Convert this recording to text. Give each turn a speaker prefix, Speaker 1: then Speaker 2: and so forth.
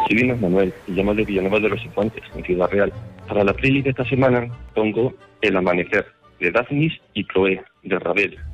Speaker 1: Soy Dimas Manuel y llamo de Villanueva de los Infantes, en Ciudad Real. Para la playlist de esta semana pongo El Amanecer, de Daphnis y Chloé, de Ravel.